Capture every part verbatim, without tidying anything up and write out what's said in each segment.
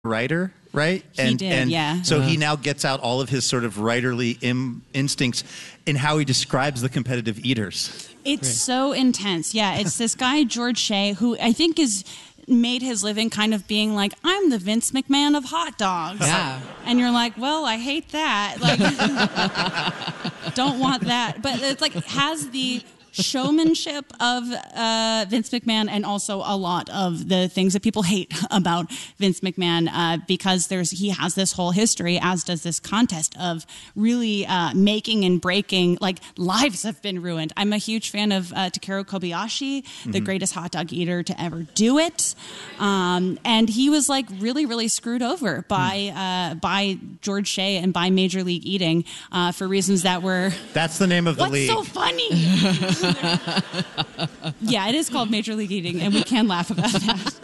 writer, right? He and, did, and yeah. So uh-huh. he now gets out all of his sort of writerly Im- instincts in how he describes the competitive eaters. It's right. so intense. Yeah, it's this guy, George Shea, who I think is made his living kind of being like, I'm the Vince McMahon of hot dogs. Yeah. And you're like, well, I hate that. Like, don't want that. But it's like, has the showmanship of uh, Vince McMahon and also a lot of the things that people hate about Vince McMahon uh, because there's he has this whole history, as does this contest, of really uh, making and breaking, like lives have been ruined. I'm a huge fan of uh, Takeru Kobayashi, mm-hmm. the greatest hot dog eater to ever do it. Um, and he was like really, really screwed over by, mm. uh, by George Shea and by Major League Eating uh, for reasons that were... That's the name of the What's league. What's so funny? Yeah, it is called Major League Eating, and we can laugh about that.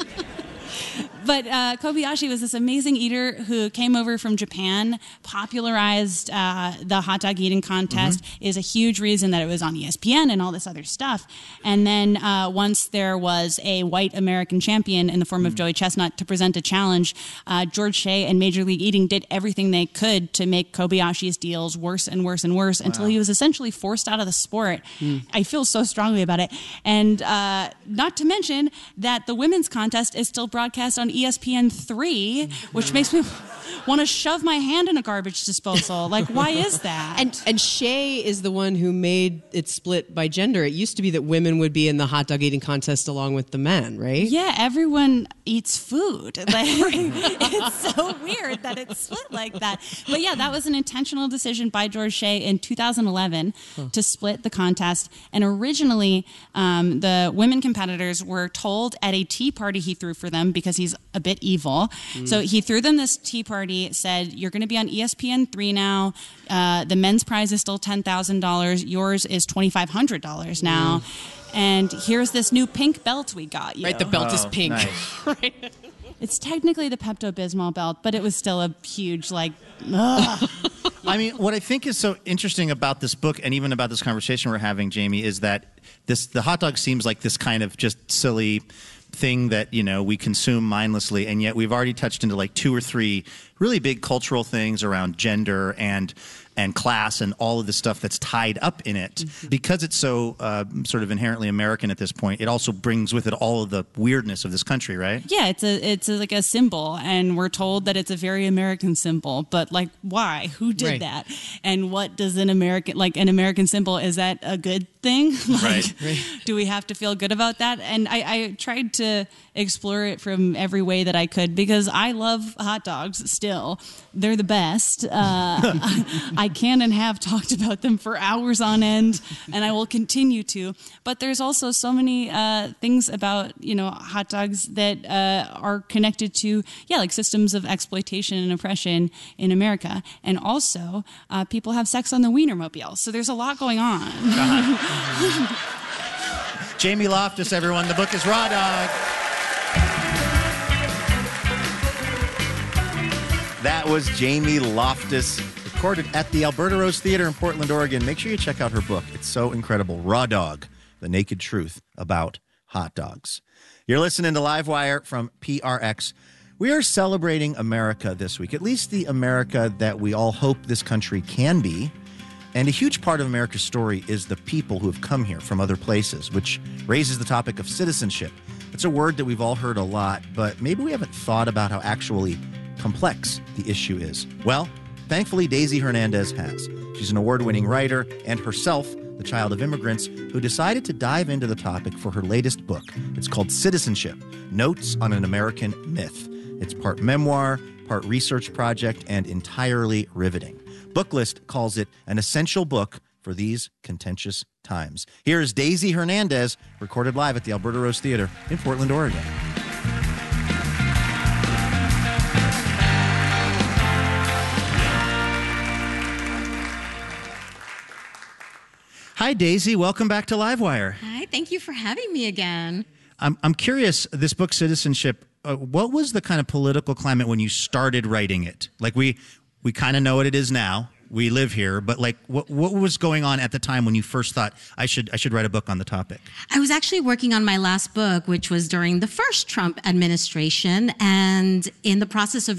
But uh, Kobayashi was this amazing eater who came over from Japan, popularized uh, the hot dog eating contest, mm-hmm. is a huge reason that it was on E S P N and all this other stuff. And then uh, once there was a white American champion in the form of mm-hmm. Joey Chestnut to present a challenge, uh, George Shea and Major League Eating did everything they could to make Kobayashi's deals worse and worse and worse wow. until he was essentially forced out of the sport. Mm. I feel so strongly about it. And uh, not to mention that the women's contest is still broadcast on E S P N three, which makes me want to shove my hand in a garbage disposal. Like, why is that? And and Shea is the one who made it split by gender. It used to be that women would be in the hot dog eating contest along with the men, right? Yeah, everyone eats food. Like, it's so weird that it's split like that. But yeah, that was an intentional decision by George Shea in two thousand eleven huh. to split the contest. And originally, um, the women competitors were told at a tea party he threw for them, because he's a bit evil. Mm. So he threw them this tea party, said, you're going to be on E S P N three now. Uh, the men's prize is still ten thousand dollars. Yours is twenty-five hundred dollars now. Mm. And here's this new pink belt we got you. Right, the belt oh, is pink. Nice. Right. It's technically the Pepto-Bismol belt, but it was still a huge, like, ugh. I mean, what I think is so interesting about this book and even about this conversation we're having, Jamie, is that this the hot dog seems like this kind of just silly thing that, you know, we consume mindlessly, and yet we've already touched into like two or three really big cultural things around gender and and class and all of the stuff that's tied up in it. Mm-hmm. Because it's so uh, sort of inherently American at this point, it also brings with it all of the weirdness of this country, right? Yeah, it's a it's a, like a symbol, and we're told that it's a very American symbol, but like, why? Who did right. that? And what does an American, like an American symbol, is that a good thing? Like, right. right. Do we have to feel good about that? And I, I tried to explore it from every way that I could, because I love hot dogs still. They're the best. Uh, I, I can and have talked about them for hours on end, and I will continue to. But there's also so many uh, things about, you know, hot dogs that uh, are connected to, yeah, like systems of exploitation and oppression in America. And also, uh, people have sex on the Wienermobile. So there's a lot going on. Uh-huh. Jamie Loftus, everyone. The book is Raw Dog. That was Jamie Loftus, recorded at the Alberta Rose Theater in Portland, Oregon. Make sure you check out her book. It's so incredible. Raw Dog, The Naked Truth About Hot Dogs. You're listening to Livewire from P R X. We are celebrating America this week, at least the America that we all hope this country can be. And a huge part of America's story is the people who have come here from other places, which raises the topic of citizenship. It's a word that we've all heard a lot, but maybe we haven't thought about how actually complex the issue is. Well, thankfully, Daisy Hernandez has. She's an award-winning writer and herself the child of immigrants who decided to dive into the topic for her latest book. It's called Citizenship, Notes on an American Myth. It's part memoir, part research project, and entirely riveting. Booklist calls it an essential book for these contentious times. Here is Daisy Hernandez, recorded live at the Alberta Rose Theater in Portland, Oregon. Hi, Daisy. Welcome back to Livewire. Hi. Thank you for having me again. I'm I'm curious, this book, Citizenship, uh, what was the kind of political climate when you started writing it? Like, we we kind of know what it is now, we live here, but like what what was going on at the time when you first thought I should I should write a book on the topic? I was actually working on my last book, which was during the first Trump administration, and in the process of